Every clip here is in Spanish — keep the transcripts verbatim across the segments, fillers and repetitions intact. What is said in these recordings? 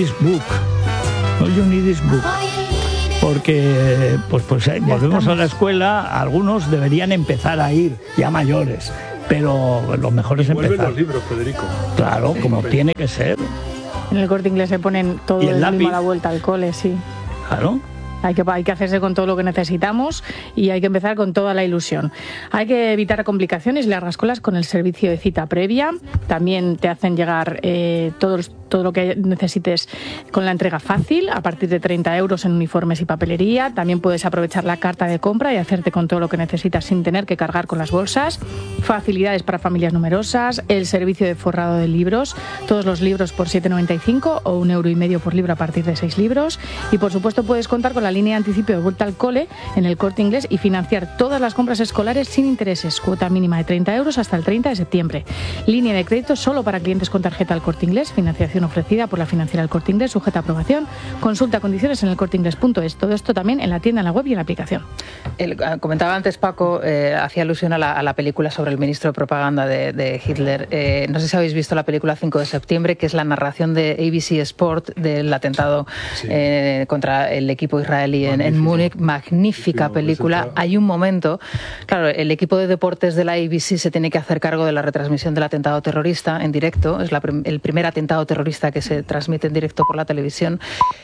this book. All you need is book. Porque pues, pues eh, volvemos a la escuela, algunos deberían empezar a ir ya mayores, pero lo mejor es empezar. Vuelven los libros, Federico. Claro, como tiene que ser. En el Corte Inglés se ponen todo ¿Y el el lápiz? mismo a la vuelta al cole, sí. Claro. Hay que, hay que hacerse con todo lo que necesitamos y hay que empezar con toda la ilusión. Hay que evitar complicaciones y largas colas con el servicio de cita previa. También te hacen llegar eh, todos, todo lo que necesites con la entrega fácil, a partir de treinta euros en uniformes y papelería. También puedes aprovechar la carta de compra y hacerte con todo lo que necesitas sin tener que cargar con las bolsas. Facilidades para familias numerosas, el servicio de forrado de libros, todos los libros por siete noventa y cinco o un euro y medio por libro a partir de seis libros. Y por supuesto puedes contar con la línea de anticipio de vuelta al cole en el Corte Inglés y financiar todas las compras escolares sin intereses, cuota mínima de treinta euros hasta el treinta de septiembre. Línea de crédito solo para clientes con tarjeta al Corte Inglés, financiación ofrecida por la financiera del Corte Inglés, sujeta a aprobación. Consulta condiciones en el corte inglés punto es. Todo esto también en la tienda, en la web y en la aplicación. El, comentaba antes Paco, eh, hacía alusión a la, a la película sobre el ministro de propaganda de, de Hitler. Eh, no sé si habéis visto la película cinco de septiembre, que es la narración de A B C Sport del atentado sí. eh, contra el equipo israelí en, en Múnich. Magnífica sí, película. Hay un momento, claro, el equipo de deportes de la A B C se tiene que hacer cargo de la retransmisión del atentado terrorista en directo. Es la, el primer atentado terrorista que se transmite en directo por la televisión.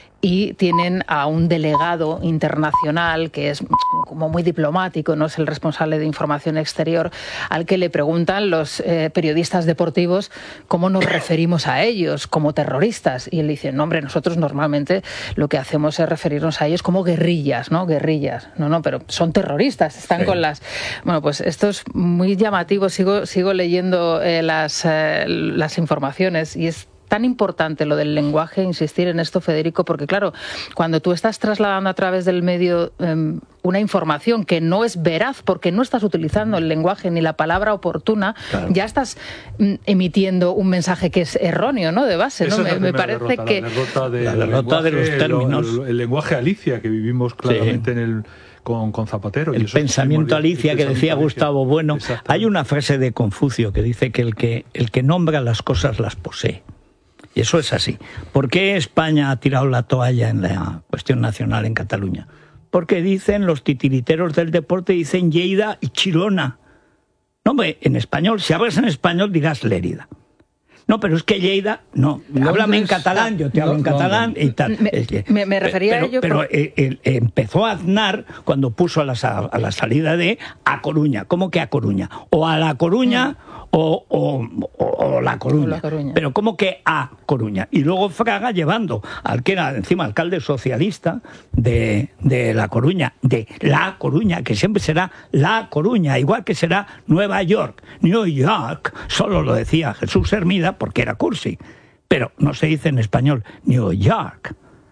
Y tienen a un delegado internacional que es como muy diplomático, no es el responsable de información exterior, al que le preguntan los eh, periodistas deportivos cómo nos referimos a ellos como terroristas. Y él dice, no hombre, nosotros normalmente lo que hacemos es referirnos a ellos como guerrillas, ¿no? Guerrillas. No, no, pero son terroristas, están sí. con las... Bueno, pues esto es muy llamativo, sigo, sigo leyendo eh, las, eh, las informaciones y es tan importante lo del lenguaje, insistir en esto, Federico, porque claro, cuando tú estás trasladando a través del medio eh, una información que no es veraz, porque no estás utilizando el lenguaje ni la palabra oportuna, claro. ya estás mm, emitiendo un mensaje que es erróneo, ¿no? De base, ¿no? Me, me parece derrota, que... La derrota, de, la derrota de los términos. El, el, el lenguaje Alicia que vivimos claramente sí. en el... Con, con Zapatero. El y eso pensamiento Alicia el que decía Alicia. Gustavo Bueno. Hay una frase de Confucio que dice que el que el que nombra las cosas las posee. Y eso es así. ¿Por qué España ha tirado la toalla en la cuestión nacional en Cataluña? Porque dicen los titiriteros del deporte, dicen Lleida y Chirona. No, hombre, en español, si hablas en español dirás Lérida. No, pero es que Lleida, no, háblame en catalán, yo te hablo en catalán y tal. Me, me, me refería pero, a ello... Pero por... eh, eh, empezó a Aznar cuando puso a la, a la salida de A Coruña. ¿Cómo que A Coruña? O a La Coruña... Mm. O, o, o, o La Coruña. O La Coruña. Pero ¿cómo que a Coruña? Y luego Fraga llevando al que era encima alcalde socialista de, de La Coruña, de La Coruña, que siempre será La Coruña, igual que será Nueva York. New York, solo lo decía Jesús Hermida porque era cursi. Pero no se dice en español New York.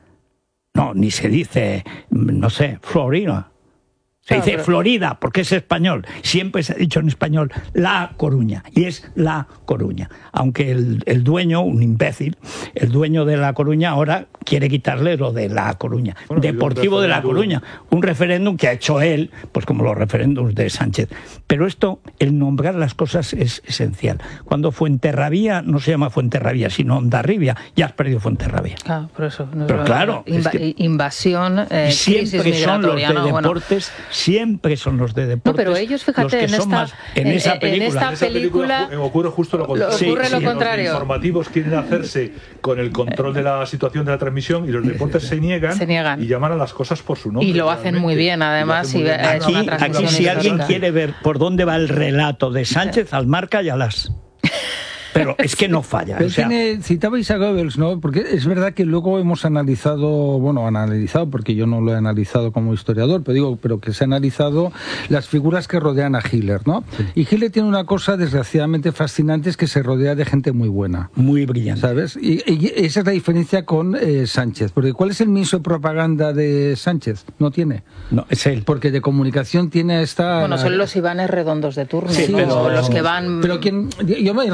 No, ni se dice, no sé, Florida. Se dice claro, pero... Florida, porque es español. Siempre se ha dicho en español La Coruña, y es La Coruña. Aunque el, el dueño, un imbécil, el dueño de La Coruña ahora quiere quitarle lo de La Coruña. Bueno, Deportivo de La Coruña. Un referéndum que ha hecho él, pues como los referéndums de Sánchez. Pero esto, el nombrar las cosas es esencial. Cuando Fuenterrabía no se llama Fuenterrabía, sino Hondarribia, ya has perdido Fuenterrabía. Claro, por eso. No pero claro. Inva es que invasión, eh, siempre crisis son los de ¿no? deportes... Bueno. Siempre son los de deportes. No, pero ellos, fíjate, los que en, son esta, más, en, en esa película. En esta en esa película, película ocurre justo lo contrario. Ocurre sí, lo sí, contrario. Los informativos quieren hacerse con el control de la situación de la transmisión y los deportes se niegan, se niegan. y llaman a las cosas por su nombre. Y lo hacen muy bien, además. Muy bien. Y aquí, aquí si alguien quiere ver por dónde va el relato de Sánchez, al Marca y a las... Pero es que no falla. Pero o sea... tiene, citabais a Goebbels, ¿no? Porque es verdad que luego hemos analizado, bueno, analizado, porque yo no lo he analizado como historiador, pero digo, pero que se ha analizado las figuras que rodean a Hitler, ¿no? Sí. Y Hitler tiene una cosa desgraciadamente fascinante, es que se rodea de gente muy buena. Muy brillante. ¿Sabes? Y, y esa es la diferencia con eh, Sánchez. Porque ¿cuál es el ministro de propaganda de Sánchez? No tiene. No, es él. Porque de comunicación tiene esta... Bueno, son los Ivanes redondos de turno, sí, ¿no? pero, los que van... Pero quien, yo me refiero a gente,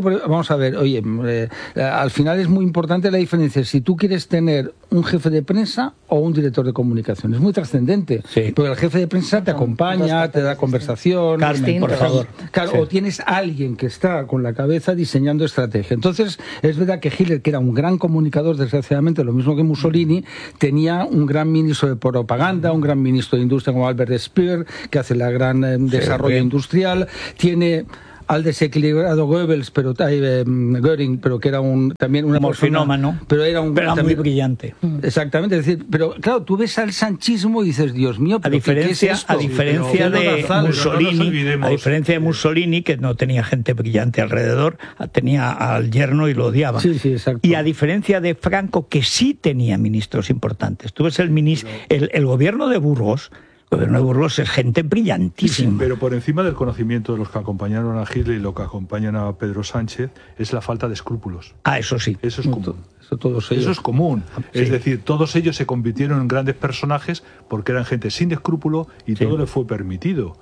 vamos a ver, oye, eh, al final es muy importante la diferencia si tú quieres tener un jefe de prensa o un director de comunicación. Es muy trascendente, sí. Porque el jefe de prensa te acompaña, te da conversación. Carmen, por favor. Claro, sí. O tienes a alguien que está con la cabeza diseñando estrategia. Entonces, es verdad que Hitler, que era un gran comunicador, desgraciadamente, lo mismo que Mussolini, tenía un gran ministro de propaganda, un gran ministro de industria como Albert Speer, que hace el gran eh, desarrollo sí, industrial. Tiene al desequilibrado Goebbels, pero eh, Göring, pero que era un también una morfinómano, pero era un pero también, muy brillante. Exactamente, es decir, pero claro, tú ves al sanchismo y dices, Dios mío, pero a diferencia, ¿qué es esto? A diferencia sí, de Razal, Mussolini, no a diferencia de Mussolini, que no tenía gente brillante alrededor, tenía al yerno y lo odiaba. Sí, sí, exacto. Y a diferencia de Franco, que sí tenía ministros importantes. Tú ves el ministro, el, el gobierno de Burgos. El gobierno de Burgos es gente brillantísima. Sí, pero por encima del conocimiento de los que acompañaron a Hitler y lo que acompañan a Pedro Sánchez es la falta de escrúpulos. Ah, eso sí. Eso es común. Eso, todos ellos. Eso es común. Sí. Es decir, todos ellos se convirtieron en grandes personajes porque eran gente sin escrúpulo y sí. Todo les fue permitido.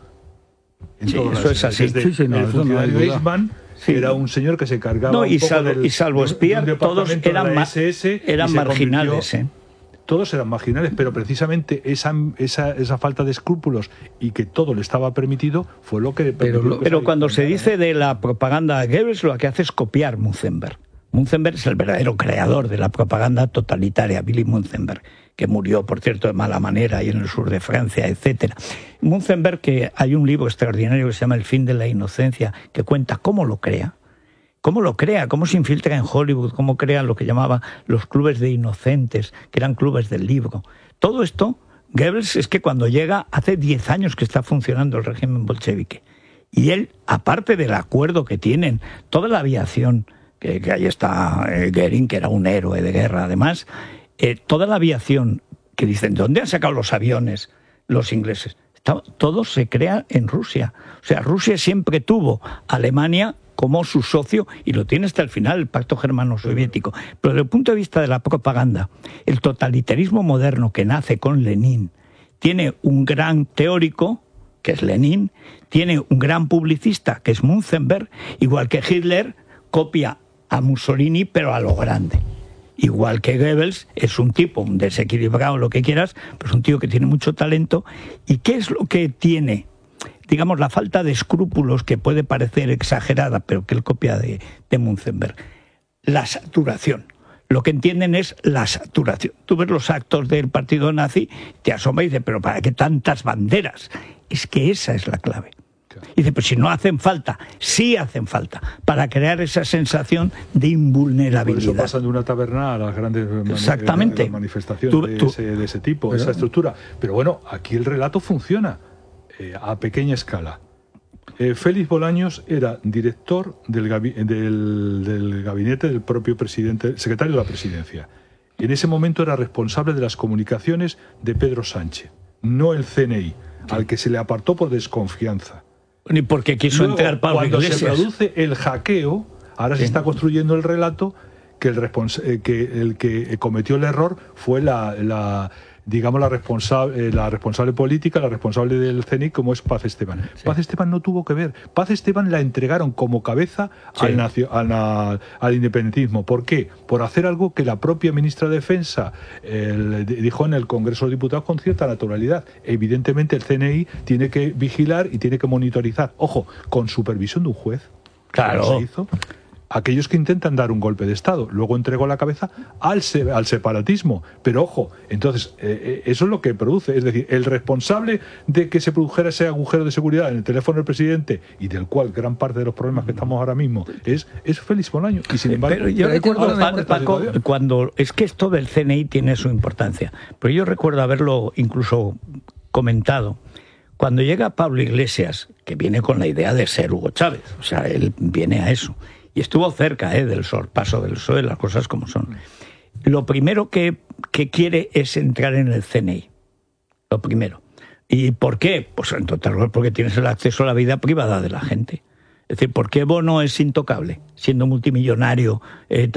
En sí, eso es así. Desde sí, sí, no, el funcionario no Eichmann, sí. Era un señor que se cargaba no, y un poco salvo, del, y salvo Speer, todos eran, ma S S eran marginales, ¿eh? Todos eran marginales, pero precisamente esa, esa, esa falta de escrúpulos y que todo le estaba permitido fue lo que... Pero, lo que pero cuando se dice de la propaganda de Goebbels, lo que hace es copiar Münzenberg. Münzenberg es el verdadero creador de la propaganda totalitaria, Willy Münzenberg, que murió, por cierto, de mala manera ahí en el sur de Francia, etcétera. Münzenberg, que hay un libro extraordinario que se llama El fin de la inocencia, que cuenta cómo lo crea. ¿Cómo lo crea? ¿Cómo se infiltra en Hollywood? ¿Cómo crean lo que llamaban los clubes de inocentes, que eran clubes del libro? Todo esto, Goebbels es que cuando llega, hace diez años que está funcionando el régimen bolchevique. Y él, aparte del acuerdo que tienen, toda la aviación, que, que ahí está eh, Göring, que era un héroe de guerra además, eh, toda la aviación, que dicen, ¿de dónde han sacado los aviones los ingleses? Está, todo se crea en Rusia. O sea, Rusia siempre tuvo a Alemania como su socio, y lo tiene hasta el final, el pacto germano-soviético. Pero desde el punto de vista de la propaganda, el totalitarismo moderno que nace con Lenin tiene un gran teórico, que es Lenin, tiene un gran publicista, que es Münzenberg, igual que Hitler copia a Mussolini, pero a lo grande. Igual que Goebbels es un tipo, un desequilibrado, lo que quieras, pero es un tío que tiene mucho talento. ¿Y qué es lo que tiene? Digamos, la falta de escrúpulos, que puede parecer exagerada, pero que él copia de, de Münzenberg. La saturación. Lo que entienden es la saturación. Tú ves los actos del partido nazi, te asombras y dices, pero ¿para qué tantas banderas? Es que esa es la clave. Y dice, pues si no hacen falta, sí hacen falta, para crear esa sensación de invulnerabilidad. Por eso pasan de una taberna a las grandes Exactamente. manifestaciones tú, de, tú, ese, de ese tipo, pero, esa estructura. Pero bueno, aquí el relato funciona. Eh, a pequeña escala. Eh, Félix Bolaños era director del, gabi del, del gabinete del propio presidente, secretario de la presidencia. En ese momento era responsable de las comunicaciones de Pedro Sánchez, no el C N I, al que se le apartó por desconfianza. Ni porque quiso Luego, entrar Pablo cuando Iglesias. se produce el hackeo, ahora sí. Se está construyendo el relato que el, eh, que, el que cometió el error fue la... la digamos, la responsable, la responsable política, la responsable del C N I, como es Paz Esteban. Sí. Paz Esteban no tuvo que ver. Paz Esteban la entregaron como cabeza sí. al, al, al, al independentismo. ¿Por qué? Por hacer algo que la propia ministra de Defensa eh, dijo en el Congreso de Diputados con cierta naturalidad. Evidentemente el C N I tiene que vigilar y tiene que monitorizar. Ojo, con supervisión de un juez. Claro. Se hizo. Aquellos que intentan dar un golpe de Estado. Luego entregó la cabeza al, se al separatismo. Pero ojo, entonces, eh, eso es lo que produce. Es decir, el responsable de que se produjera ese agujero de seguridad en el teléfono del presidente, y del cual gran parte de los problemas que estamos ahora mismo es, es Félix Bolaños. Y sin embargo, pero yo pero recuerdo, Paco, Paco, cuando es que esto del C N I tiene su importancia. Pero yo recuerdo haberlo incluso comentado. Cuando llega Pablo Iglesias, que viene con la idea de ser Hugo Chávez, o sea, él viene a eso. Y estuvo cerca eh, del sorpaso del P S O E, las cosas como son. Lo primero que, que quiere es entrar en el C N I. Lo primero. ¿Y por qué? Pues en total, porque tienes el acceso a la vida privada de la gente. Es decir, ¿por qué Bono es intocable, siendo multimillonario eh, tal?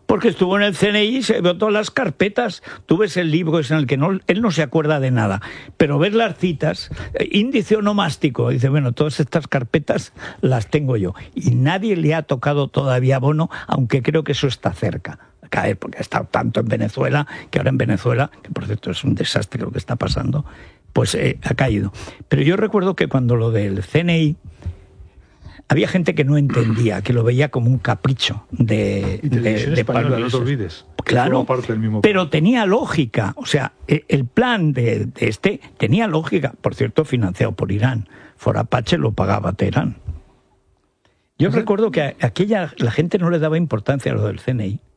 Porque estuvo en el C N I y se vio todas las carpetas. Tú ves el libro en el que no, él no se acuerda de nada, pero ves las citas, índice onomástico, dice, bueno, todas estas carpetas las tengo yo. Y nadie le ha tocado todavía Bono, aunque creo que eso está cerca a caer, porque ha estado tanto en Venezuela, que ahora en Venezuela, que por cierto es un desastre lo que está pasando, pues eh, ha caído. Pero yo recuerdo que cuando lo del C N I, había gente que no entendía, que lo veía como un capricho de, y Televisión de, de Española, Pablo no te olvides. Claro, Parte del mismo pero tenía lógica. O sea, el plan de, de este tenía lógica. Por cierto, financiado por Irán. For Apache lo pagaba Teherán. Yo recuerdo que a aquella la gente no le daba importancia a lo del C N I.